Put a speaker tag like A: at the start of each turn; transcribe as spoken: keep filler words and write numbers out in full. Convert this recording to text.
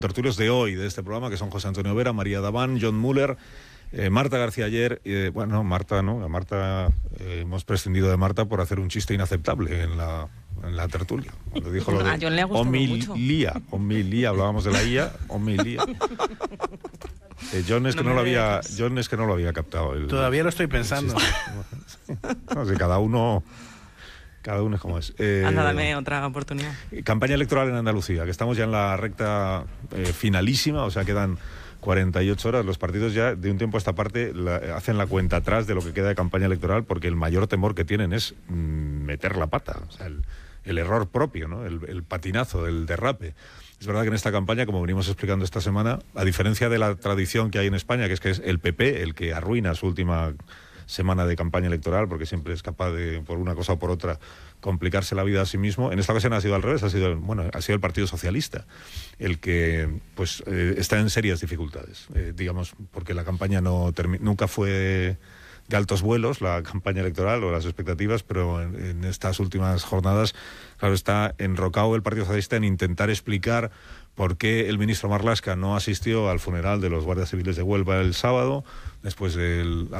A: Tertulios de hoy de este programa, que son José Antonio Vera, María Daván, John Muller, eh, Marta García Ayer. Eh, bueno, Marta, ¿no? A Marta, eh, hemos prescindido de Marta por hacer un chiste inaceptable en la, en la tertulia. Cuando dijo lo de
B: a John le ha gustado
A: homilía,
B: mucho.
A: homilía, hablábamos de la I A, homilía. Eh, John es que no,
B: No
A: no lo
B: me
A: había,
B: dejes.
A: John es que no lo había captado. El,
C: Todavía lo estoy pensando.
A: Sí. No, sí, cada uno, cada uno es como es. Eh,
B: Anda, dame otra oportunidad.
A: Campaña electoral en Andalucía, que estamos ya en la recta eh, finalísima, o sea, quedan cuarenta y ocho horas. Los partidos ya de un tiempo a esta parte la, hacen la cuenta atrás de lo que queda de campaña electoral, porque el mayor temor que tienen es mm, meter la pata, o sea, el, el error propio, ¿no? el, el patinazo, el derrape. Es verdad que en esta campaña, como venimos explicando esta semana, a diferencia de la tradición que hay en España, que es que es el P P el que arruina su última semana de campaña electoral, porque siempre es capaz de, por una cosa o por otra, complicarse la vida a sí mismo. En esta ocasión ha sido al revés, ha sido, bueno, ha sido el Partido Socialista el que pues eh, está en serias dificultades, eh, digamos, porque la campaña no termi- nunca fue de altos vuelos, la campaña electoral o las expectativas, pero en, en estas últimas jornadas, claro, está enrocado el Partido Socialista en intentar explicar por qué el ministro Marlaska no asistió al funeral de los guardias civiles de Huelva el sábado, después del